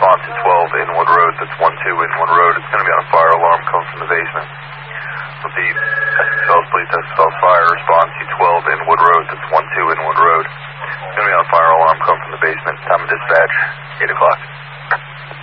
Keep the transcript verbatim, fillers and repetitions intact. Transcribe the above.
Response to twelve Inwood Road, that's one two Inwood Road. It's going to be on a fire alarm coming from the basement. Repeat, S S L, please, S S L fire, response to twelve Inwood Road, that's one two Inwood Road. It's going to be on a fire alarm coming from the basement. Time of dispatch, eight o'clock.